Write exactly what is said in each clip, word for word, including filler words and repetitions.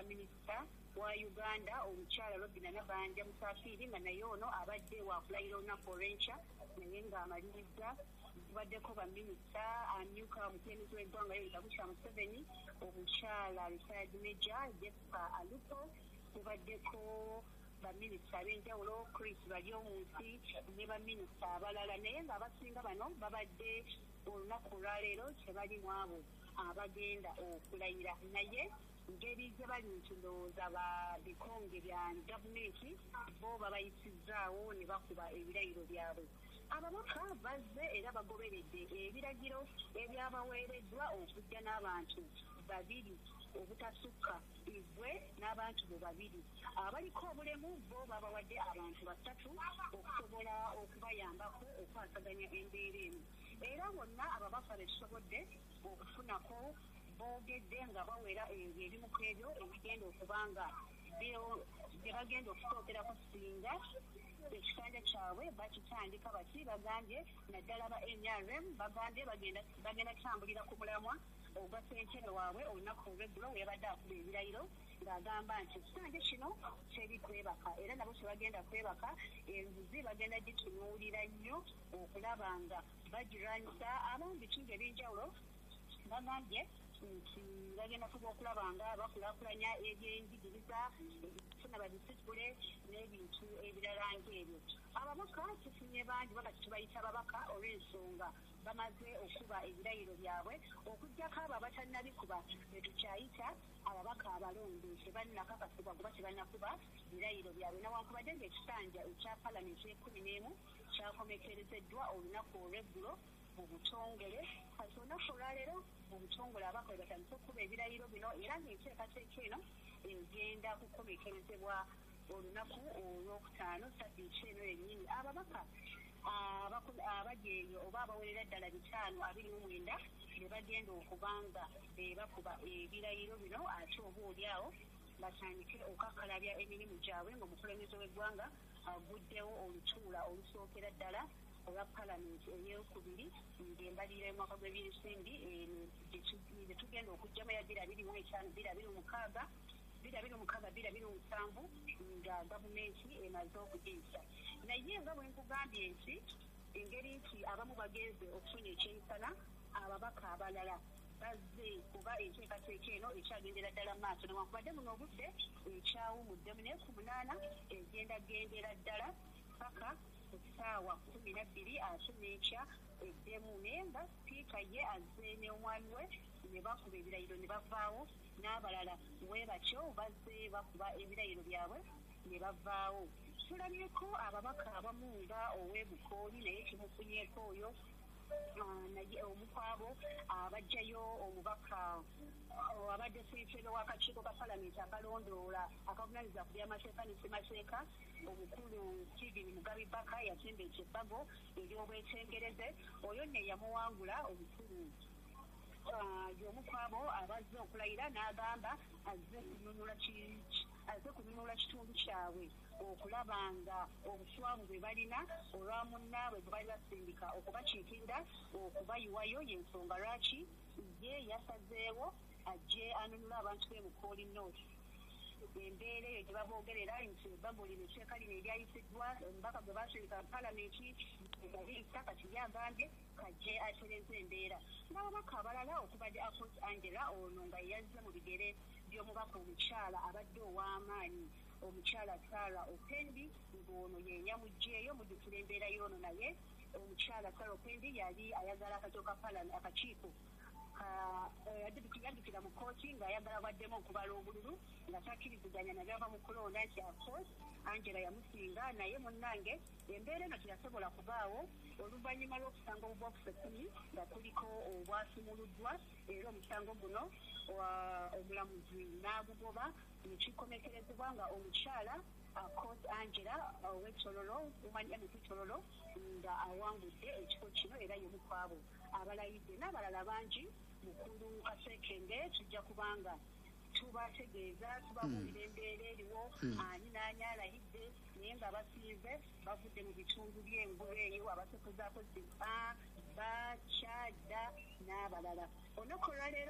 minisita wa Uganda omukyala Robina Nabanja Musafiri nga naye ono abadde wakulayira olunaku olw'enkya naye ng'amaliriza. Tubaddeko baminisita amyuka omukulembeze w'eggwanga Yoweri Kaguta Museveni, omukyala retired Major Jessica Alupo, tubaddeko baminisita ab'enjawulo Chris Balyomunsi ne baminisita abalala, naye ng'abasinga bano babadde olunaku olwaleero tebalimu abo abagenda okulayira. Naye ngeri gye bali nti ndowooza ba bikonge bya gavumenti bo babayisizzaawo ne bakuba ebirayiro byabwe. Ababaka bazze era bagoberedde ebiragiro ebyabaweereddwa okujja n'abantu babiri obutasukka ibwe n'abantu bo babiri. Abaliko obulemu bo babawadde abantu basatu okusobola okubayambako okwasaganya embeera emu. Era bonna ababaka betusobodde okufunako boogedde nga bawera ebimu ku ebyo ebigenda okubanga bye bagenda okusookerako singa ekitanja kyabwe bakitandika bati bagambye naddala ba N R M bagambye bagenda kutambulira ku mulamwa ogwa ssentebe waabwe olunaku olw'eggulo we yabadde akuba ebirayiro ng'agamba nti ekitanja kino teri kwebaka era nabo tebagenda kwebaka, enguzi bagenda gitunuulira nnyo okulaba nga bagirwanyisa. Abamu bitundu ebyenjawulo bagambye nti bagenda kuba okulaba nga bakulaakulanya ebyenjigiriza ebifuna babisitule n'ebintu ebirala ng'ebyo. Ababaka tufunye bangi baba tubayita ababaka olw'ensonga bamaze okuba ebirayiro byabwe okuggyako abo abatannabikuba be tukyayita ababaka abalonde tebannakakasibwa kuba tebannakuba birayiro byabwe. Newankubadde ng'ekisanja ekya palamenti ekumi n'emu kyakomekerezeddwa olunaku olw'eggulo mu butongole, kati olunaku olwaleero mu butongole ababaka we batandise okuba ebirayiro bino era ng'enteekateeka eno egenda kukomekerezebwa olunaku olwokutaano sabbiiti eno yennyini. Ababaka abajeeyo oba abawerera ddala bitaano abiri mu mwenda ne bagenda okubanga bakuba ebirayiro bino ate oba oliawo batandike okakkalabya emirimu gyabwe ng'omukulembeze w'eggwanga aguddewo olutuula olusookera ddala olwa palamenti ey'okubiri ng'embalirira y'omwaka gw'ebyensimbi gye tugenda okugyamu ya bbiri abiri mu etaano bbiri abiri mu mukaaga bbiri abiri mu mukaaga bbiri abiri mu musanvu nga gavumenti emaze okugiyisa. Naye nga bwe nkugambye nti engeri nti abamu bagenze okufuna ekyenkana, ababaka abalala bazze kuba enteekateeka eno ekyagendera ddala mu maaso newankubadde muno obudde ekyawumuddemu naye ku munaana egenda gendera ddala paka essaawa kumi na bbiri ate n'enkya eddemu. Naye nga sipiika ye azze ne omwami we ne bakuba ebirayiro ne bavaawo, n'abalala we batyo bazze bakuba ebirayiro byabwe ne bavaawo. Tulabyeko ababaka abamu nga ow'ebukooli naye kimufunyeeko oyo naye omukwabo abajjayo omubaka abadde ssentebe w'akakiiko ka palamenti akalondoola akavunaanyiriza ku by'amateeka ne ssemateeka omukulu Stephen Mugabi Baka yatembeeka ebbago ery'obwetengereze. Oyo ne yamuwangula omukulu y'omukwabo abazze okulayira n'agamba azze kununula azze kununula kitundu kyabwe okulaba nga obuswavu bwe balina olwa munnaabwe bwe bali basindika okubakiikirira okubayiwayo y'ensonga lwaki ye yasazeewo ajje anunula abantu b'e Bukooli North. Embeera eyo gye baboogerera nti ebbago lino etteeka lino eryayisiddwa omubaka gwe basindika palamenti ebaliisa kati yagambye kajje atereze embeera. N'ababaka abalala okubadde Akos Angela ono nga yazze mu bigere by'omubaka omukyala abadde ow'amaanyi omukyala Sarah Opendi ng'ono ye yamuggyeeyo mujjukira embeera y'ono naye omukyala Sarah Opendi yali ayagala akakiiko ka palamenti akakiiko yadukira mu kooti ng'ayagala baddemu okubala obululu nga takkiriziganya nabyava mu kulonda nti Akos Angela yamusinga naye munnange embeera eno teyasobola kubaawo oluvannyuma lw'okusanga obubokisi ekkumi nga kuliko obwasumuluddwa era omusango guno omulamuzi n'agugoba ne kikomekerezebwa nga omukyala Akos Angela ow'ekyololo umanya ekyololo nga awangudde ekifo kino era y'omukwabo abalayidde n'abalala bangi mukulu Kasekenge tujja kubanga tubategeeza tubabuulira embeera eriwo ani n'ani alayidde naye nga abasinze bavudde mu bitundu by'engulu eyo abasekuzaako zipa bakyadda n'abalala. Olunaku olwaleero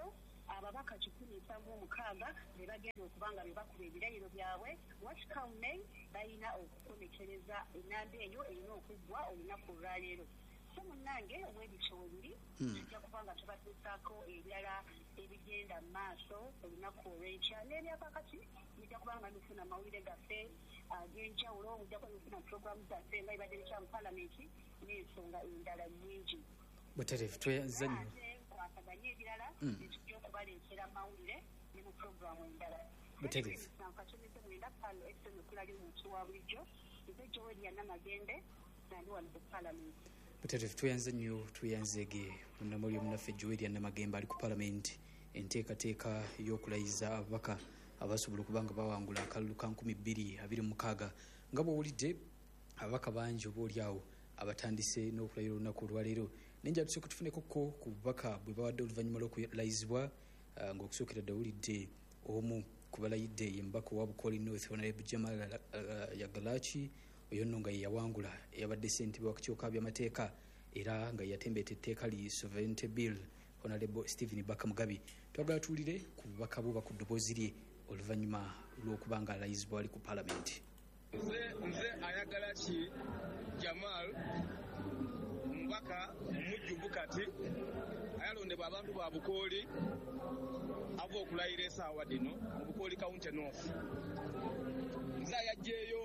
ababaka kikumi nsanvu omukaaga ne bagenda okuba nga bebakuba ebirayiro byabwe watkawune balina okukomekereza enamba eyo erina okuggwa olunaku olwaleero. So munnange omwebikyo bubiri tujja kuba nga tubatuusaako ebirala ebigenda mu maaso olunaku olw'enkya n'ebyakakati bijja kuba nga bifuna amawulire gaffe ag'enjawulo ojja kuba bifuna puroguramu zaffe nga ibadde ekya mu paalamenti n'ensonga endala nnyingi. Butereevu tweyanza nnyo kwasaganya ebirala netujja okubaleetera amawulire ne mu puroguramu endala. Butereevu kakyomeze mwenda palo ekisoni okulali omuntu wa bulijjo nze Joel Yannamagende nali wano ku paalamenti. Butereevu tweyanza nnyo tweyanzege munnamawulire munnaffe Joel Yannamagende ali ku paalamenti enteekateeka y'okulayiza ababaka abasobola okuba nga bawangula akalulu ka nkumi bbiri abiri mu mukaaga. Nga bw'owulidde ababaka bangi obaolyawo abatandise n'okulayira olunaku olwaleero nenja tusooka tufunekoko ku bubaka bwe bawadde oluvannyuma lw'okulayizibwa ng'okusookera dde owulidde omu ku balayidde ye mubaka owa Bukooli North Honorable Jamal Yagalachi oyo nno nga ye yawangula eyabadde ssentebe wa kakiiko by'amateeka era nga yatembeeta etteeka li Sovereignty Bill Honorable Stephen Baka Mugabi. Twagala tuwulire ku bubaka bwo ku ddoboozi lye oluvannyuma lw'okuba nga alayizibwa ali ku paalamenti. Nze nze Ayagalachi Jamal mubaka mujjuvu kati ayalondebwa abantu ba Bukooli ava okulayira essaawa dino mu Bukooli County North. Nze ayajjeeyo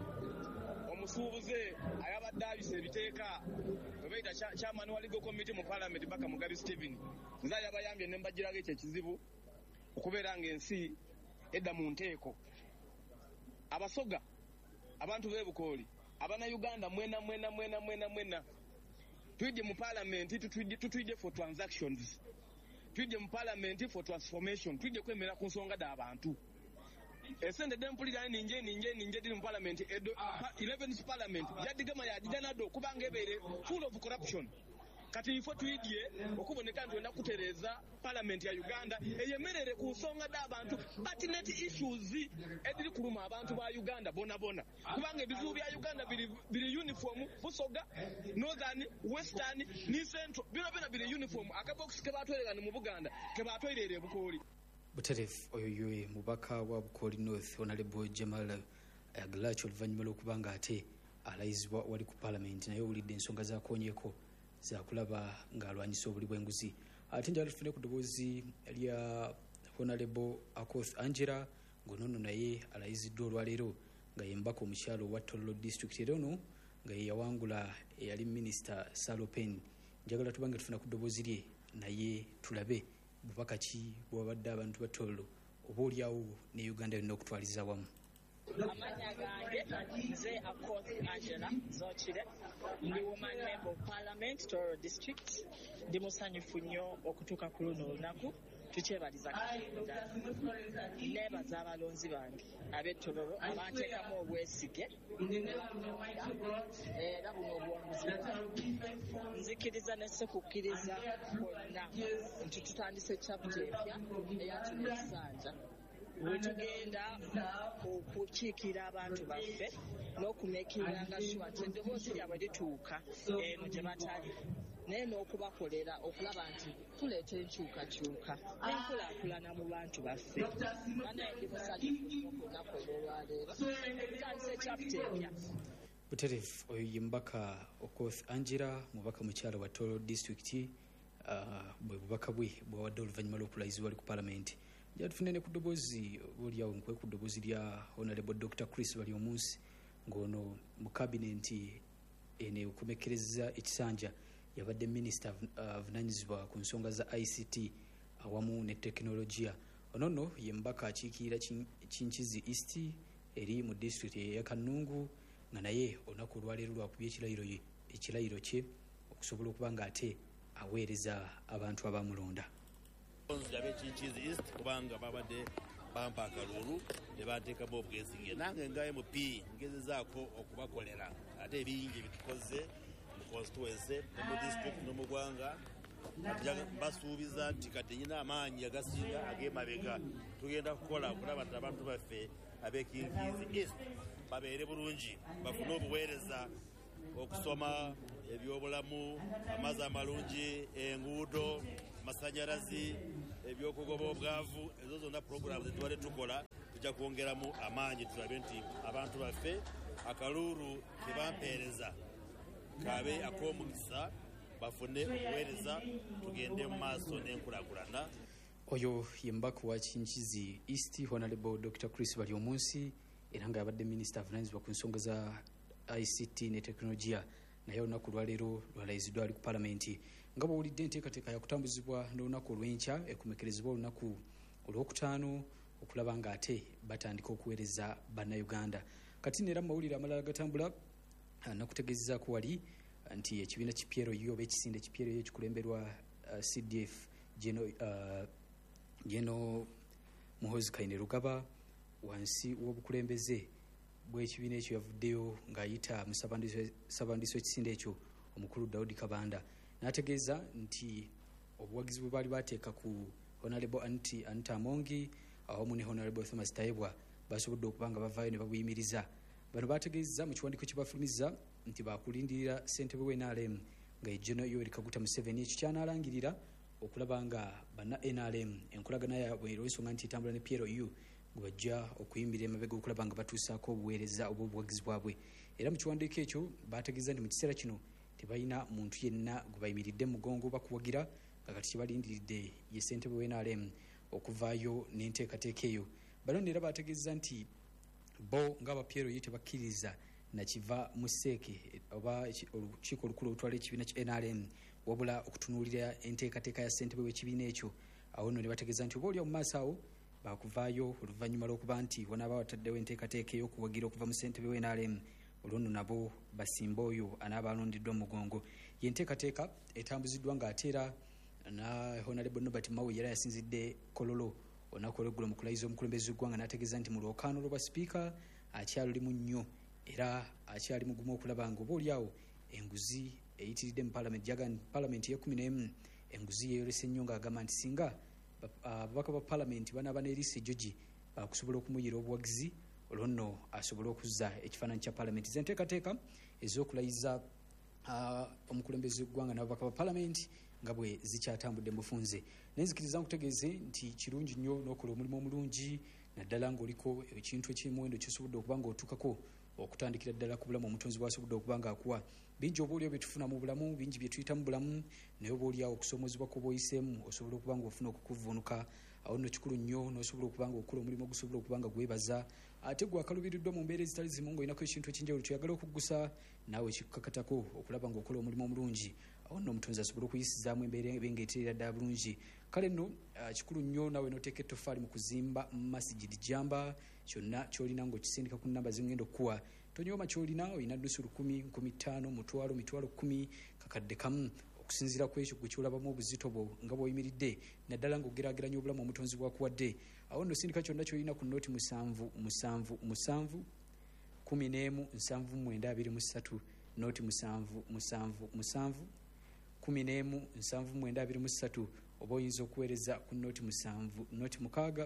omusuubuze ayabadde abisa ebiteeka we bayita chairman wa Legal Committee mu Parliament Baka Mugabi Stephen. Nze ayabayambye ne mbagirago ekyo ekizibu okubeera ng'ensi edda mu nteeko. Abasoga abantu b'e Bukooli Abana-Uganda mwena mwena mwena mwena mwena twidde mu Parliament tutwidde for transactions, twidde mu Parliament for transformation, twidde kwemera ku nsonga d'abantu. Esende dempulira ninje ninje ninje diri mu Parliament edo eleventh Parliament yadigama yajijanado kubanga ebere full of corruption. Kati ifo twidye okuboneka nti wenda kutereza Parliament ya Uganda eyemerere ku nsonga d'abantu pertinent issues ediri kuluma abantu ba Uganda bona bona kubanga ebizibu bya Uganda biri biri uniform Busoga Northern Western ni Central bino bino biri uniform akabox ke batwererana mu Buganda ke batwerere Bukooli. Butereevu oyo yoye mubaka wa Bukooli North Honorable Jamal Yagalachi oluvannyuma lw'okubanga ate alayizibwa wali ku Parliament naye owulidde ensonga zakoonyeko zakulaba ng'alwanyisa obuli bw'enguzi. Ate njala tufune ku ddoboozi lya Honorable Akoth Angela ng'onono naye alayiziddwa olwaleero nga ye mbaka omukyalo owa Tororo District era ono nga ye yawangula eyali Minisita Salopen. Njagala tubange tufuna ku ddoboozi lye naye tulabe bubaka ki bwabadde abantu ba Tororo oba olyawo ne Uganda yonna okutwaliza wamu. Amanya gange nze Akoth Angela Zokire ndi woman member of Parliament Tororo District. Ndi musanyufu nnyo okutuuka ku luno olunaku tukyebaliza Katonda neebaza abalonzi bange ab'e Tororo abanteekamu obwesige era buno obuwanguzi nzikiriza ne sekukkiriza bonna nti tutandise chapter empya eya kino ekisanja wetugenda okukiikira abantu baffe n'okumeekiranga sure nti eddoboozi lyabwe lituuka eno gye batali naye n'okubakolera okulaba nti tuleeta enkyukakyuka n'enkulaakulana mu bantu baffe. Banaye ndi musanyufu ku lunaku olw'olwaleero tutandise chapter empya. Butereevu oyo ye mbaka Akoth Angela mubaka mukyala wa Tororo District bwe bubaka bwe bwawadde oluvannyuma lw'okulayizibwa ali ku Parliament. Njala tufune ne ku ddoboozi obaolyawo nkwe ku ddoboozi lya Honorable Doctor Chris bali omunsi ng'ono mu kabinenti ene okumekereza ekisanja yabadde minisita avunanyizibwa ku nsonga za I C T awamu ne tekinologiya. Ono nno ye mbaka akiikirira Kinkizi East eri mu district ya Kanungu nga naye olunaku olwaleero lwakubye ekirayiro ye ekirayiro kye okusobola okuba nga ate aweereza abantu abamulonda. Njabe Kinkizi East kubanga babadde bampa akalulu ne bateekamu obwesigye nange nga M P ngezezaako okubakolera ate ebingi bitukoze mu constituency ne mu district no mu ggwanga basuubiza nti kati nyina amaanyi agasinga ag'emabega tugenda kukola okulaba nti abantu baffe ab'e Kinkizi East babeere bulungi bafune obuweereza okusoma ebyobulamu amazzi amalungi enguudo masanyalazi ebyokugoba obwavu, ezo zonna programu zetubadde tukola tujja kwongeramu amaanyi tulabe nti abantu baffe akaluuru ke bampeereza kabe ak'omukisa bafune okuweereza tugende mu maaso n'enkulaakulana. Oyo ye mbaka wa Kinkizi East Honorable Doctor Chris Balyomunsi era nga yabadde Minister avunaanyizibwa ku nsonga za I C T ne tekinologiya, naye olunaku lwaleero lwalayiziddwa ali ku Paalamenti. Nga bw'owulidde enteekateeka yakutambuzibwa n'olunaku olw'enkya ekumekerezebwa olunaku olwokutaano okulaba ng'ate batandika okuweereza bannayuganda. Kati neera mu mawulire amalala gatambula nakutegeezezaako wali nti ekibiina ki P L U oba ekisinde ki P L U ekikulemberwa uh, C D F Geno uh, Geno Muhoozi Kainerugaba wansi w'obukulembeze bw'ekibiina ekyo yavuddeyo ng'ayita mu ssabandiiso ekisinde ekyo omukulu Daudi Kabanda n'ategeeza nti obuwagizi bwe baali bateeka ku Honorable Anti Anita Amongi awamu ne Honorable Thomas Tayebwa basobodde okuba nga bavaayo ne babuyimiriza. Bano bategeeza mu kiwandiiko kye bafulumiza nti baakulindirira ssentebe w'N R M nga General Yoweri Kaguta Museveni ekyo kyanaalangirira okulaba nga banna N R M enkolagana yaabwe olw'ensonga nti etambula ne P L U gwe bajja okuyimirira emabega okulaba nga batuusaako obuweereza oba obuwagizi bwabwe. Era mu kiwandiiko ekyo bategeeza nti mu kiseera kino tebalina muntu yenna gwe bayimiridde mu mugongo bakuwagira nga kati kyebalindiridde ye ssentebe w'N R M okuvaayo n'enteekateeka eyo. Bano neera bategeeza nti bo ng'aba P L U tebakkiriza nakiva mu seeke oba olukiiko olukulu olutwala ekibiina kya N R M wabula okutunuulira enteekateeka ya ssentebe w'ekibiina ekyo. Awo nno ne bategeeza nti oba olya mu maaso awo baakuvaayo oluvannyuma lw'okuba nti wanaaba wataddewo enteekateeka ey'okuwagira okuva mu ssentebe w'N R M olwo nno nabo basimba oyo anaaba alondiddwa mu mugongo. Ye nteekateeka etambuziddwa ng'ate era na Honorable Norbert Mao yera yasinzidde Kololo olunaku olw'eggulo mu kulayiza omukulembeze w'eggwanga n'ategeeza nti mu lwokaano lw'obwa sipiika akyalulimu nnyo era akyali mugumu okulaba nga oba oliawo enguzi eyitiridde mu Paalamenti jaga Paalamenti y'ekumi n'emu enguzi yeeyolese nnyo ng'agamba nti singa ababaka ba Paalamenti banaaba n'eriisa ejjogi bakusobola okumuyira obuwagizi olwo nno asobole okuzza ekifaananyi kya Paalamenti. Ze nteekateeka ez'okulayiza omukulembeze w'eggwanga n'ababaka ba Paalamenti nga bwe zikyatambudde mu bufunze. Nenzikiriza nkutegeeze nti kirungi nnyo n'okola omulimu omulungi naddala ng'oliko ekintu eky'omuwendo ky'osobodde okuba ng'otuukako okutandikira ddala ku bulamu omutonzi bw'asobodde okuba ng'akuwa. Bingi oba oliawo bye tufuna mu bulamu, bingi bye tuyita mu bulamu, naye oba oliawo okusoomozebwa kw'oba oyiseemu osobola okuba ng'ofuna okukuvuunuka. Awo nno kikulu nnyo n'osobola okuba ng'okola omulimu ogusobola okuba nga gwebaza ate gwe akaluubiriddwa mu mbeera ezitali zimu ng'olinako ekintu ekinjawulo ky'oyagala okuggusa naawe kikukakatako okulaba ng'okola omulimu omulungi. Awo nno omutonzi asobole okuyisizaamu embeera ebeng'eterera ddala bulungi. Kale nno kikulu nnyo naawe n'oteeka ettofaali mu kuzimba masigidi jamba kyonna ky'olina ng'okisindika ku nnamba zingenda okukuwa. Tonyooma ky'olina olina nnusu lukumi, nkumi ttaano, mutwalo, mitwalo kkumi, kakadde kamu okusinziira ku ekyo gwe kyolabamu obuzito bwo nga bw'oyimiridde naddala ng'ogeraageranya obulamu omutonzi bw'akuwadde. Awo nno sindika kyonna ky'olina ku nnooti musanvu musanvu musanvu kumi n'emu nsanvu mwenda abiri mu ssatu nooti musanvu musanvu musanvu kumi n'emu nsanvu mwenda abiri mu ssatu oba oyinza okuweereza ku nnooti musanvu nooti mukaaga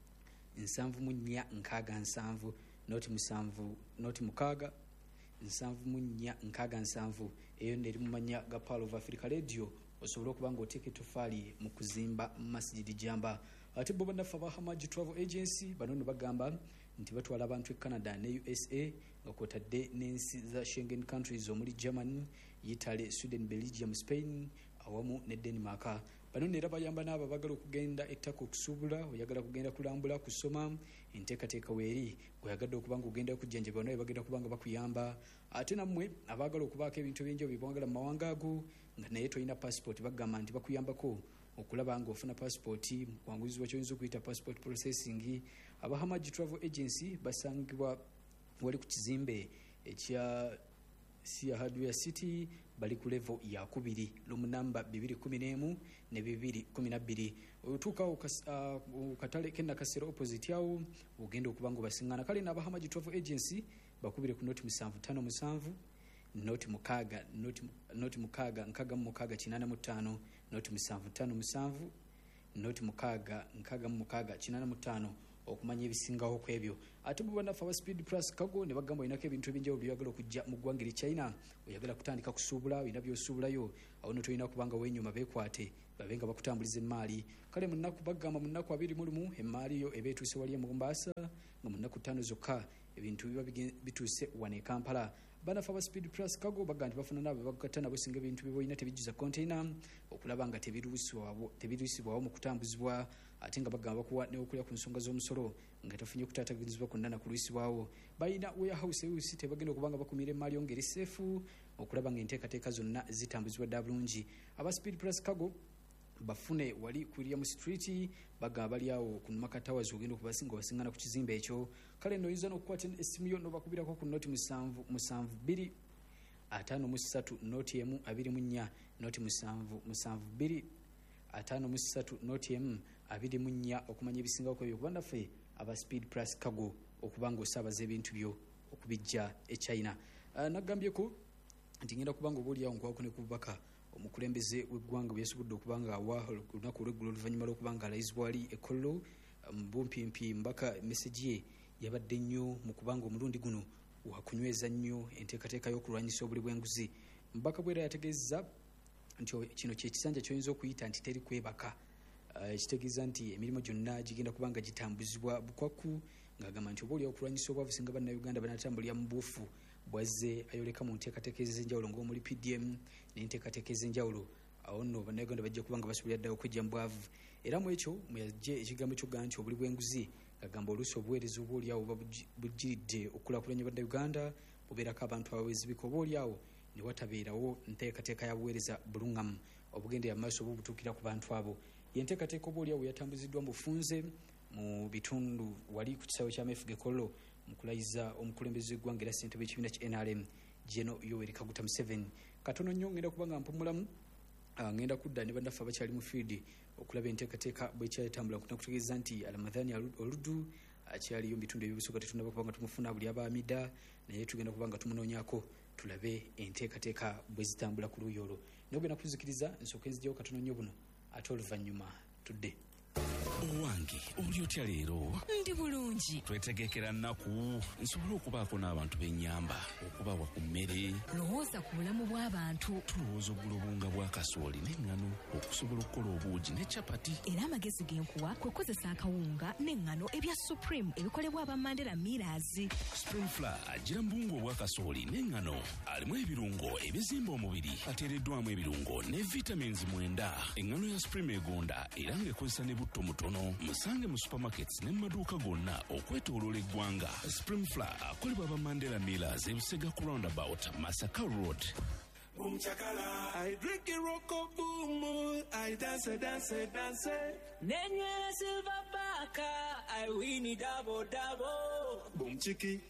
nsanvu mu nnya nkaaga nsanvu nooti musanvu nooti mukaaga nsanvu mu nnya nkaaga nsanvu. Eyo neri mu mannya ga Pearl of Africa Radio osobola okuba ng'oteeka ettofaali mu kuzimba masigidi jamba. Ate bo bannaffe aba Hamaji Travel Agency bano nno bagamba nti batwala abantu e Canada ne U S A nga kwotadde n'ensi za Schengen countries omuli Germany, Italy, Sweden, Belgium, Spain awamu ne Denmark. Bano neera bayamba n'abo abagala okugenda ettaka okusuubula, oyagala kugenda kulambula, kusoma, enteekateeka weeri oyagadde okuba ng'ogenda okujjanjabwa naye bagenda kuba nga bakuyamba. Ate nammwe abaagala okubaako ebintu ebyenjawulo bye mwagala mu mawanga ago nga naye tolina passport bagamba nti bakuyambako okulaba ng'ofuna passport wanguzibwa ky'oyinza okuyita passport processing. Aba Hamaji Travel Agency basangibwa wali ku kizimbe ekya Sia Hardware City bali ku level ya kubiri lumunamba bibiri kumi n'emu ne bibiri kumi na bbiri. Otuuka okatale kenna kasero opposite yawo ogenda okuba ng'obasiŋŋaana. Kale n'aba Hamaji Travel Agency bakubire ku nooti musanvu ttaano musanvu nooti mukaaga nooti mukaaga nkaaga mu mukaaga kinaana mu ttaano nooti musanvu ttaano musanvu nooti mukaaga nkaaga mu mukaaga kinaana mu ttaano okumanya ebisingawo ku ebyo. Ate bo bannaffe aba Speed Plus Cargo ne bagamba olinako ebintu eby'enjawulo by'oyagala okujja mu ggwanga eri China, oyagala kutandika kusuubula, olina by'osuubulayo, awo no tolina kubanga weenyuma beekwate babe nga bakutambuliza emmaali. Kale mu nnaku bagamba mu nnaku abiri mu lumu emmaali yo eba etuuse wali e Mombasa, nga mu nnaku ttaano zokka ebintu biba bituuse wano e Kampala. Bannaffe aba Speed Plus Cargo bagamba nti bafuna nabo bagatta nabo singa ebintu bye boolina tebijjuza container okulaba nga tebiruusibwawo mu kutambuzibwa, ate nga bagamba bakuwa n'okulya ku nsonga z'omusolo nga tafunye okutaataganyizibwa kwonna na kuluisibwawo. Balina warehouse ewusi tebagenda okubanga bakumira emmaali yo ngeri seefu okulaba nga enteekateeka zonna zitambuzibwa dda bulungi. Aba Speed Plus Cargo bafune wali ku William Street bagamba bali awo ku Numaka Towers ogenda okubasinga basingana ku kizimbe ekyo. Kale no oyinza n'okukwata essimu yo n'obakubirako ku noti musanvu musanvu bbiri ataano mu ssatu noti emu abiri mu nnya noti musanvu musanvu bbiri ataano mu ssatu noti emu abiri mu nnya okumanya ebisingawo ku ebyo. Bannaffe aba Speed Plus Cargo okubanga osaabaza ebintu byo okubijja e China. Uh, nagambyeko nti ngenda kubanga obaoliawo nkwako ne ku bubaka omukulembeze w'eggwanga bwe yasobodde okubanga awa olunaku olw'eggulo oluvannyuma lw'okubanga alayizibwa ali e Kololo mbumpimpi mbaka message ye yabadde nnyo mu kubanga omulundi guno wakunyweza nnyo enteekateeka y'okulwanyisa obuli bw'enguzi. Mbaka bwera yategeeza nti kino kyekisanja ky'oyinza okuyita nti teri kwebaka, ekitegeeza nti emirimu gyonna gigenda kubanga gitambuzibwa bukwaku, ng'agamba nti oba oliawo okulwanyisa obwavu singa bannayuganda banatambulira mu buufu bwazze ayoleka mu nteekateeka ez'enjawulo ng'omuli P D M n'enteekateeka ez'enjawulo. Awo nno bannayuganda bajja kubanga basobolera ddala okwejja mu bwavu. Era mu ekyo mweyajje ekigambo ky'okugaa nti obuli bw'enguzi agamba oluusi obuweereza oba oliawo buba bujjiridde okukulaakulanya bannayuganda bubeerako abantu abawezibika oba oliawo ne watabeerawo nteekateeka ya buweereza buluŋŋamu obugendera mu maaso oba obutuukira ku bantu abo. Ye nteekateeka oba oliawo yatambuziddwa mu bufunze mu bitundu wali ku kisaawe kya Mefuge Kololo mu kulayiza omukulembeze w'eggwanga era ssentebe w'ekibiina ki N R M General Yoweri Kaguta Museveni. Katono nnyo ngenda kubanga mpumulamu, ngenda kudda ne bannaffe abakyali mu fiidi okulaba enteekateeka bwekyayatambula kutegeeza nti Ramadhani Oludu akyaliyo mu bitundu eby'obusuga tetunaba kubanga tumufuna buli abaamida, naye tugenda kubanga tumunoonyako tulabe enteekateeka bwe zitambula ku luuyi olwo. Naye ogenda kuzikiriza nsooka enzijjawo katono nnyo buno ate oluvannyuma tudde. Owange oli otya leero? Ndi bulungi. Twetegekera nnaku nsobole okubaako n'abantu b'ennyamba okubawa ku mmere. Lowooza ku bulamu bw'abantu. Tulowooza oggulobunga bwa kasooli n'eŋŋano okusobola okukola obuugi ne capati. Era amagezi genkuwa kwe kukozesa akawunga n'eŋŋano ebya Supreme ebikolebwa aba Mandela Millers. Spring Flour agira mbungu obwa kasooli n'eŋŋano alimu ebirungo ebizimba omubiri, ateereddwamu ebirungo ne vitamins mwenda. Eŋŋano ya Supreme egonda era ng'ekozesa ne butto mutono. Musange mu supermarkets ne mu maduuka gonna okwetooloola eggwanga. Spring Flour akolebwa aba Mandela Millers e Busega ku roundabout Masaka Road. Boom chakala, I drink a rock boom, I dance, dance, dance. Nenye silver baka, I win it double double. Boom chiki.